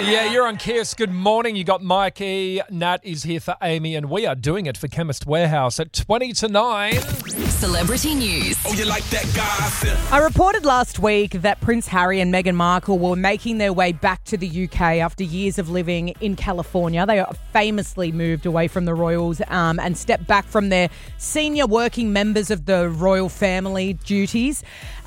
Yeah, you're on Kiss. Good morning. You got Mikey. Nat is here for Amy, and we are doing it for Chemist Warehouse at 20 to 9. Celebrity news. Oh, you like that gossip? I reported last week that Prince Harry and Meghan Markle were making their way back to the UK after years of living in California. They famously moved away from the royals and stepped back from their senior working members of the royal family duties.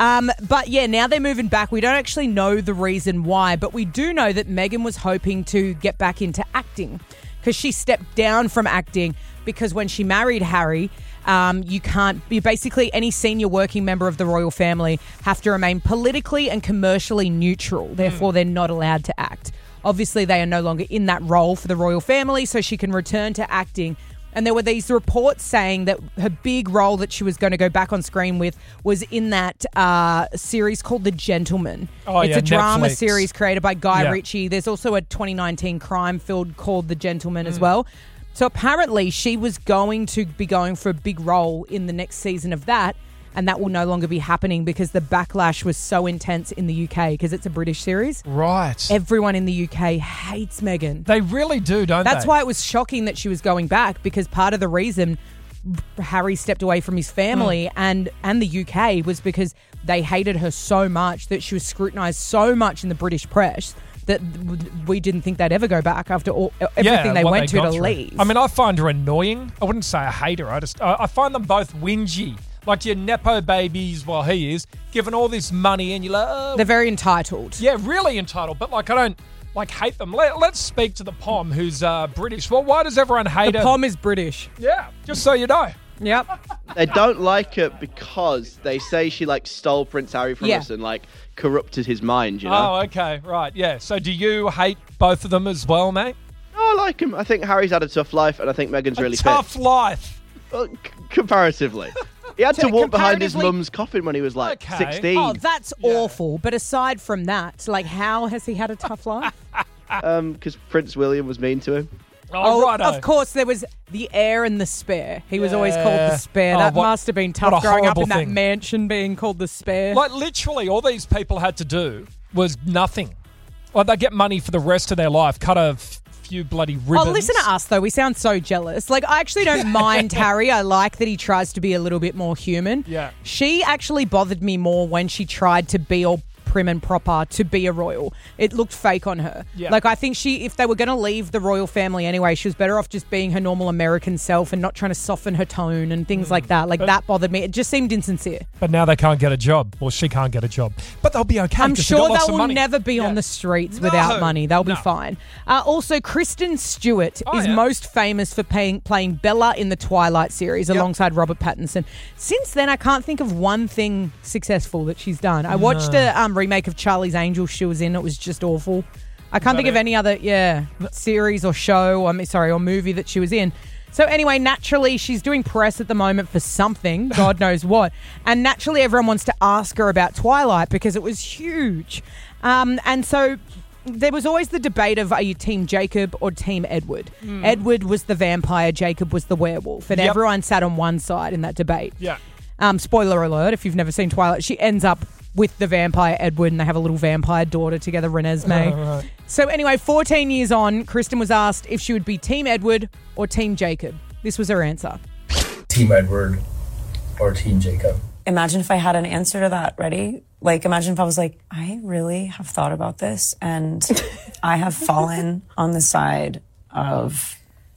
But yeah, now they're moving back. We don't actually know the reason why, but we do know that Meghan was hoping to get back into acting because she stepped down from acting because when she married Harry, you can't be basically any senior working member of the royal family have to remain politically and commercially neutral. Therefore, they're not allowed to act. Obviously, they are no longer in that role for the royal family, so she can return to acting. And there were these reports saying that her big role that she was going to go back on screen with was in that series called The Gentleman. Oh, it's yeah, a drama Netflix. series created by Guy Yeah. Ritchie. There's also a 2019 crime film called The Gentleman as well. So apparently she was going to be going for a big role in the next season of that, and that will no longer be happening because the backlash was so intense in the UK because it's a British series. Right. Everyone in the UK hates Meghan. They really do, don't they? That's why it was shocking that she was going back, because part of the reason Harry stepped away from his family and the UK was because they hated her so much that she was scrutinised so much in the British press that we didn't think they'd ever go back after everything they what went to got through. leave. I mean, I find her annoying. I wouldn't say I hate her. I find them both whingy. Like your Nepo babies, well, he is, given all this money and you're like, oh. They're very entitled. Yeah, really entitled. But like, I don't hate them. Let's speak to the Pom, who's British. Well, why does everyone hate The her? Pom is British. Yeah, just so you know. Yep. They don't like her because they say she stole Prince Harry from us and corrupted his mind, you know? Oh, okay, right, yeah. So do you hate both of them as well, mate? No, I like him. I think Harry's had a tough life and I think Meghan's really Tough fit. life. Well, comparatively. He had to walk behind his Comparatively- mum's coffin when he was Okay. 16. Oh, that's awful. But aside from that, how has he had a tough life? Because Prince William was mean to him. Oh, righto. Of course, there was the heir and the spare. He was always called the spare. Oh, That what- must have been what tough a growing up horrible in that thing. mansion being called the spare. Like, literally, all these people had to do was nothing. Like, they get money for the rest of their life, cut a few bloody ribbons. Oh, listen to us, though. We sound so jealous. I actually don't mind Harry. I like that he tries to be a little bit more human. Yeah. She actually bothered me more when she tried to be all prim and proper to be a royal. It looked fake on her. Yeah. I think if they were going to leave the royal family anyway, she was better off just being her normal American self and not trying to soften her tone and things like that. That bothered me. It just seemed insincere. But now they can't get a job. Well, she can't get a job. But they'll be okay. I'm 'cause sure they've got lots they of will money. never be on the streets without money. They'll be No. fine. Also, Kristen Stewart is yeah. most famous for playing Bella in the Twilight series alongside Robert Pattinson. Since then, I can't think of one thing successful that she's done. I watched a remake of Charlie's Angels she was in. It was just awful. I can't think of any other series or show, or movie that she was in. So anyway, naturally, she's doing press at the moment for something, God knows what. And naturally, everyone wants to ask her about Twilight because it was huge. And so there was always the debate of, are you Team Jacob or Team Edward? Edward was the vampire, Jacob was the werewolf. And everyone sat on one side in that debate. Yeah. Spoiler alert, if you've never seen Twilight, she ends up with the vampire Edward and they have a little vampire daughter together, Renesmee. Right. So anyway, 14 years on, Kristen was asked if she would be Team Edward or Team Jacob. This was her answer. Team Edward or Team Jacob. Imagine if I had an answer to that. Ready? Imagine if I was like, I really have thought about this and I have fallen on the side of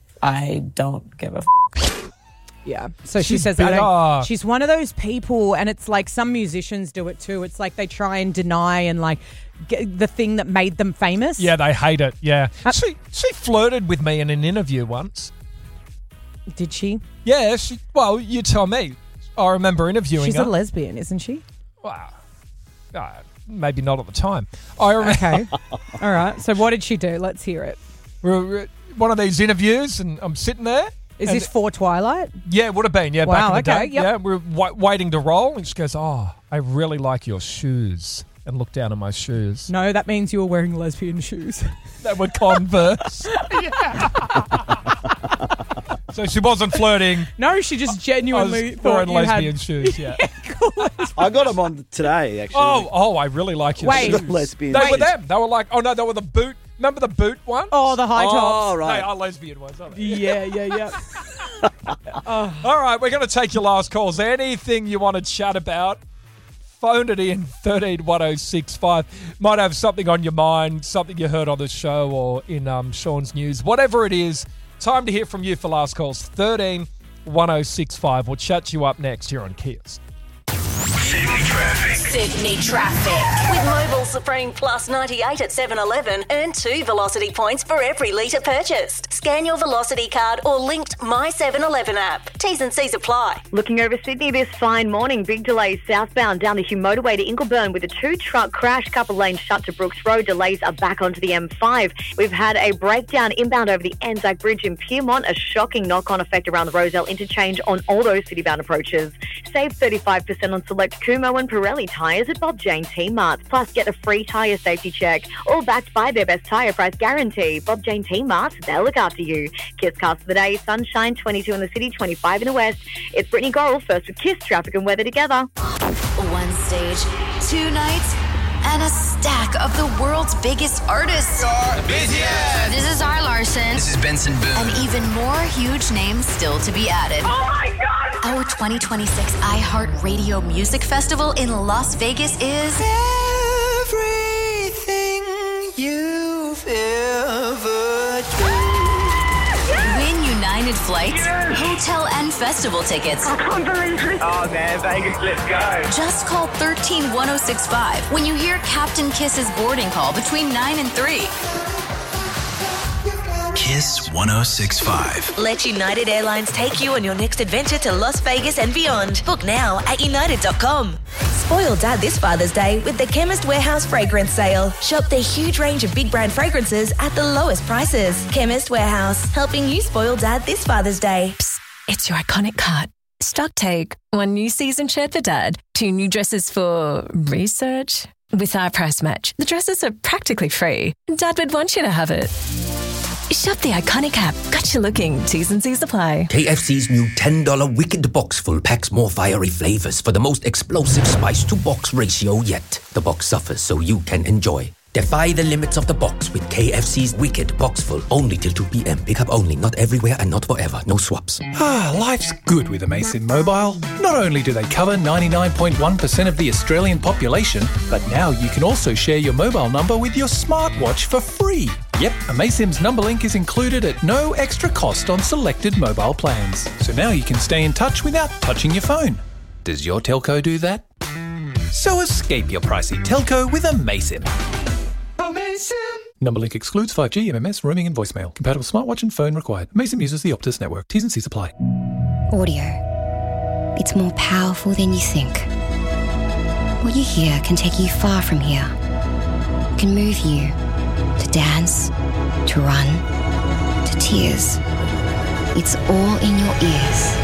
I don't give a Yeah. So she She's says, bitter. she's one of those people, and it's like some musicians do it too. It's like they try and deny and get the thing that made them famous. Yeah, they hate it. Yeah. She flirted with me in an interview once. Did she? Yeah. Well, you tell me. I remember interviewing She's her. a lesbian, isn't she? Wow. Maybe not at the time. I remember Okay. All right. So what did she do? Let's hear it. one of these interviews, and I'm sitting there. Is this for Twilight? Yeah, it would have been. Yeah, Wow, back in the okay, day. yep. Yeah, we're waiting to roll, and she goes, "Oh, I really like your shoes," and looked down at my shoes. No, that means you were wearing lesbian shoes. They were Converse. So she wasn't flirting. No, she just I genuinely was thought wearing you lesbian had... shoes. Yeah. I got them on today, actually. Oh, I really like your Wait. shoes. Lesbian They were shoes. them. They were like, oh no, they were the boot Remember the boot one? Oh, the high tops. Oh, right. They are lesbian ones, aren't they? Yeah. All right, we're going to take your last calls. Anything you want to chat about, phone it in 131065. Might have something on your mind, something you heard on the show or in Sean's news. Whatever it is, time to hear from you for last calls. 131065. We'll chat you up next here on Kiss. Sydney traffic. With Mobile Supreme Plus 98 at 7-Eleven, earn 2 Velocity points for every litre purchased. Scan your Velocity card or linked My 7-Eleven app. T's and C's apply. Looking over Sydney this fine morning, big delays southbound down the Hume motorway to Ingleburn with a 2-truck crash. Couple lanes shut to Brooks Road. Delays are back onto the M5. We've had a breakdown inbound over the Anzac Bridge in Pyrmont. A shocking knock-on effect around the Rozelle interchange on all those city-bound approaches. Save 35% on select Kumo and Pirelli tyres at Bob Jane T-Marts. Plus, get a free tyre safety check. All backed by their best tyre price guarantee. Bob Jane T-Marts, they'll look after you. Kiss cast for the day. Sunshine, 22 in the city, 25 in the west. It's Brittany Gorrell, first with Kiss traffic and weather together. One stage, 2 nights, and a stack of the world's biggest artists. This is R. Larson. This is Benson Boone. And even more huge names still to be added. Oh my God! Our 2026 iHeartRadio Music Festival in Las Vegas is Everything you've ever done. Win United Flights, hotel and festival tickets. I can't believe it. Oh man, Vegas, let's go. Just call 131065 when you hear Captain Kiss's boarding call between 9 and 3. Kiss 1065. Let United Airlines take you on your next adventure to Las Vegas and beyond. Book now at united.com. Spoil Dad this Father's Day with the Chemist Warehouse Fragrance Sale. Shop their huge range of big brand fragrances at the lowest prices. Chemist Warehouse, helping you spoil Dad this Father's Day. Psst, it's your iconic cut. Stock take. 1 new season shirt for Dad. 2 new dresses for research. With our price match, the dresses are practically free. Dad would want you to have it. Shop the iconic app. Got you looking. T's and C's apply. KFC's new $10 Wicked Box Full packs more fiery flavors for the most explosive spice-to-box ratio yet. The box suffers so you can enjoy. Defy the limits of the box with KFC's Wicked Box Full. Only till 2 p.m. Pick up only. Not everywhere and not forever. No swaps. Life's good with Amaysim Mobile. Not only do they cover 99.1% of the Australian population, but now you can also share your mobile number with your smartwatch for free. Yep, Amaysim's number link is included at no extra cost on selected mobile plans. So now you can stay in touch without touching your phone. Does your telco do that? So escape your pricey telco with Amaysim. Number link excludes 5G, MMS, roaming and voicemail. Compatible smartwatch and phone required. Amaysim uses the Optus network. T's and C's apply. Audio. It's more powerful than you think. What you hear can take you far from here. It can move you to dance, to run, to tears. It's all in your ears.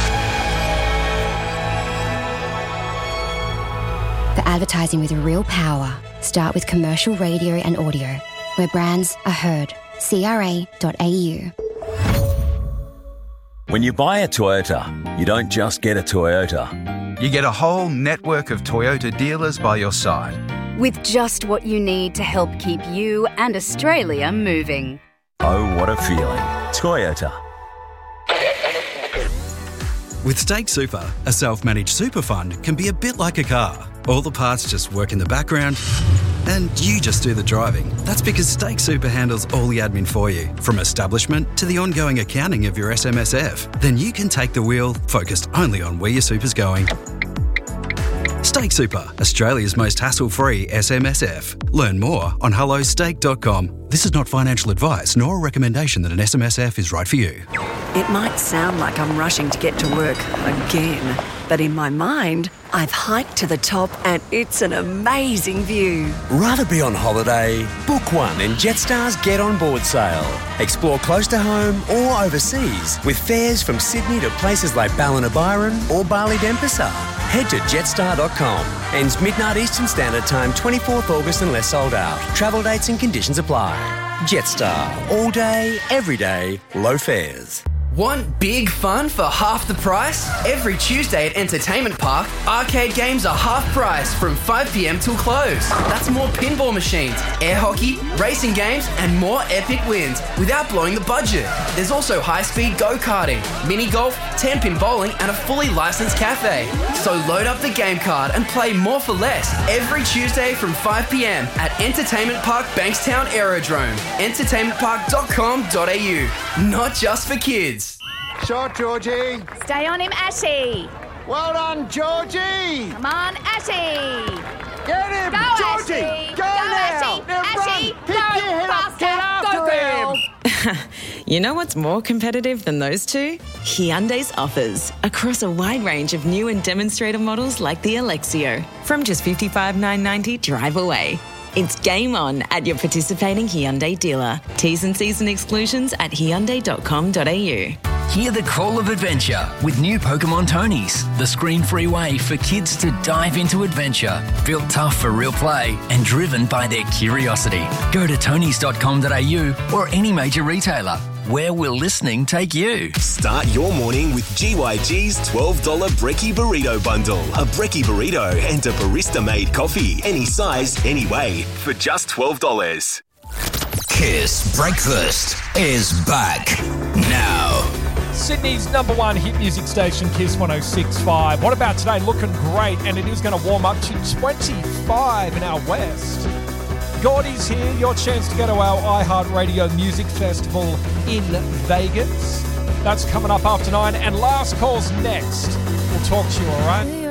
For advertising with real power, start with commercial radio and audio, where brands are heard. CRA.au. When you buy a Toyota, you don't just get a Toyota. You get a whole network of Toyota dealers by your side. With just what you need to help keep you and Australia moving. Oh, what a feeling. Toyota. With Stake Super, a self-managed super fund can be a bit like a car. All the parts just work in the background and you just do the driving. That's because Stake Super handles all the admin for you, from establishment to the ongoing accounting of your SMSF. Then you can take the wheel, focused only on where your super's going. Stake Super, Australia's most hassle-free SMSF. Learn more on hellostake.com. This is not financial advice nor a recommendation that an SMSF is right for you. It might sound like I'm rushing to get to work again, but in my mind, I've hiked to the top and it's an amazing view. Rather be on holiday? Book one in Jetstar's Get On Board sale. Explore close to home or overseas with fares from Sydney to places like Ballina-Byron or Bali-Denpasar. Head to jetstar.com. Ends midnight Eastern Standard Time, 24th August unless sold out. Travel dates and conditions apply. Jetstar. All day, every day, low fares. Want big fun for half the price? Every Tuesday at Entertainment Park, arcade games are half price from 5 p.m. till close. That's more pinball machines, air hockey, racing games, and more epic wins without blowing the budget. There's also high-speed go-karting, mini golf, 10-pin bowling, and a fully licensed cafe. So load up the game card and play more for less every Tuesday from 5 p.m. at Entertainment Park Bankstown Aerodrome. entertainmentpark.com.au. Not just for kids. Shot, Georgie. Stay on him, Ashy. Well done, Georgie. Come on, Ashy. Get him, Go, Georgie. Ashy. Go now. Now, Ashy. run. Pick Go your head up. faster. Get after Go, girl. him. You know what's more competitive than those two? Hyundai's offers across a wide range of new and demonstrator models like the Alexio. From just $55,990 drive away. It's game on at your participating Hyundai dealer. T's and C's and exclusions at hyundai.com.au. Hear the call of adventure with new Pokemon Tonys, the screen-free way for kids to dive into adventure. Built tough for real play and driven by their curiosity. Go to tonys.com.au or any major retailer. Where will listening take you? Start your morning with GYG's $12 Brekkie Burrito Bundle. A Brekkie Burrito and a barista-made coffee. Any size, any way. For just $12. Kiss Breakfast is back now. Sydney's number one hit music station, Kiss 106.5. What about today? Looking great, and it is going to warm up to 25 in our west. Gordy's here, your chance to go to our iHeartRadio Music Festival in Vegas. That's coming up after 9, and last call's next. We'll talk to you, all right?